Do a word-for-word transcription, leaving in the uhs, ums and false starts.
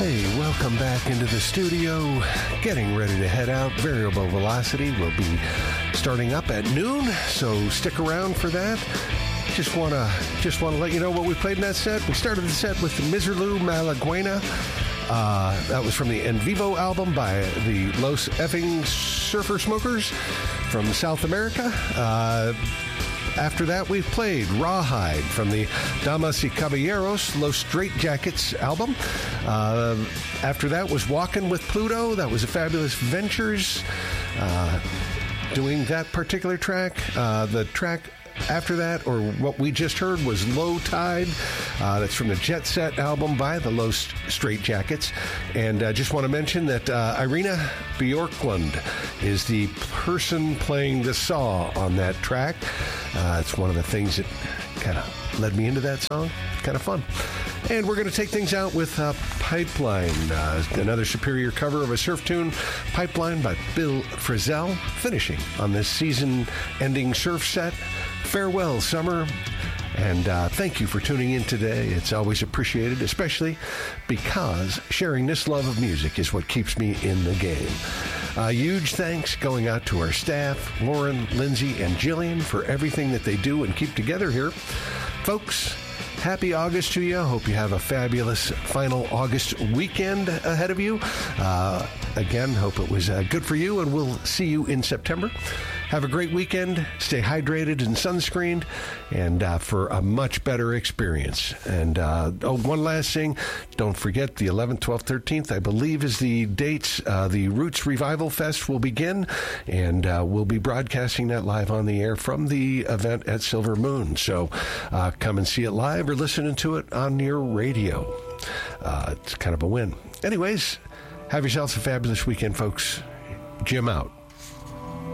Hey, welcome back into the studio. Getting ready to head out. Variable Velocity will be starting up at noon, so stick around for that. Just want to just want to let you know what we played in that set. We started the set with Miserlou Malaguena. Uh, that was from the En Vivo album by the Los Effing Surfer Smokers from South America. Uh, after that, we played Rawhide from the Damas y Caballeros Los Straitjackets album. Uh, after that was Walkin' with Pluto. That was a Fabulous Ventures uh, doing that particular track. Uh, the track after that, or what we just heard, was Low Tide. Uh, that's from the Jet Set album by the Los Straitjackets. And I uh, just want to mention that uh, Irina Bjorklund is the person playing the saw on that track. Uh, it's one of the things that kind of led me into that song. Kind of fun. And we're going to take things out with uh, Pipeline, uh, another Superior cover of a surf tune, Pipeline by Bill Frisell, finishing on this season-ending surf set. Farewell, summer, and uh, thank you for tuning in today. It's always appreciated, especially because sharing this love of music is what keeps me in the game. A huge thanks going out to our staff, Lauren, Lindsay, and Jillian, for everything that they do and keep together here. Folks, happy August to you. Hope you have a fabulous final August weekend ahead of you. Uh, again, hope it was uh, good for you, and we'll see you in September. Have a great weekend. Stay hydrated and sunscreened, and uh, for a much better experience. And uh, oh, one last thing. Don't forget the eleventh, twelfth, thirteenth, I believe, is the dates. Uh, the Roots Revival Fest will begin, and uh, we'll be broadcasting that live on the air from the event at Silver Moon. So uh, come and see it live or listen to it on your radio. Uh, it's kind of a win. Anyways, have yourselves a fabulous weekend, folks. Jim out.